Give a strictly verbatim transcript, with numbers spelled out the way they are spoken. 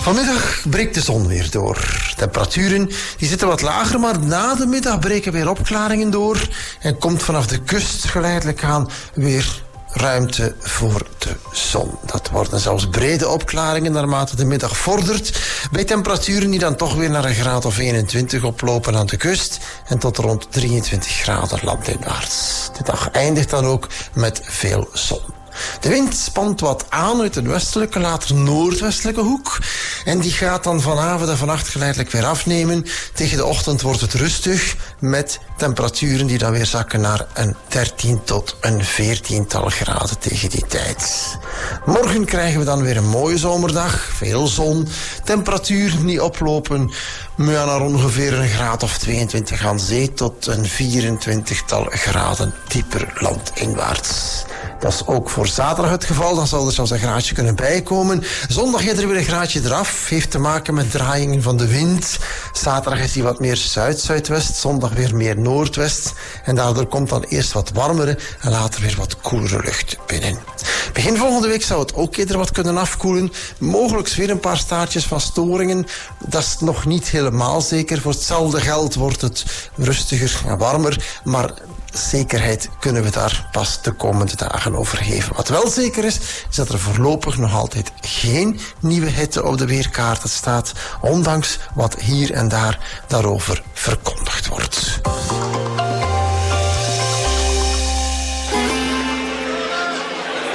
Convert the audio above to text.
Vanmiddag breekt de zon weer door. Temperaturen die zitten wat lager, maar na de middag breken weer opklaringen door en komt vanaf de kust geleidelijk aan weer ruimte voor de zon. Dat worden zelfs brede opklaringen naarmate de middag vordert, bij temperaturen die dan toch weer naar een graad of eenentwintig oplopen aan de kust en tot rond drieëntwintig graden landinwaarts. De dag eindigt dan ook met veel zon. De wind spant wat aan uit een westelijke, later noordwestelijke hoek. En die gaat dan vanavond en vannacht geleidelijk weer afnemen. Tegen de ochtend wordt het rustig, met temperaturen die dan weer zakken naar een dertien tot een veertiental graden tegen die tijd. Morgen krijgen we dan weer een mooie zomerdag, veel zon, temperaturen die oplopen ja, naar ongeveer een graad of tweeëntwintig aan zee tot een vierentwintigtal graden dieper landinwaarts. Dat is ook voor zaterdag het geval. Dan zal er zelfs een graadje kunnen bijkomen. Zondag gaat er weer een graadje eraf. Heeft te maken met draaiingen van de wind. Zaterdag is die wat meer zuid-zuidwest. Zondag weer meer noordwest. En daardoor komt dan eerst wat warmere en later weer wat koelere lucht binnen. Begin volgende week zou het ook eerder wat kunnen afkoelen. Mogelijk weer een paar staartjes van storingen. Dat is nog niet helemaal zeker. Voor hetzelfde geld wordt het rustiger en warmer. Maar zekerheid kunnen we daar pas de komende dagen over geven. Wat wel zeker is, is dat er voorlopig nog altijd geen nieuwe hitte op de weerkaarten staat, ondanks wat hier en daar daarover verkondigd wordt.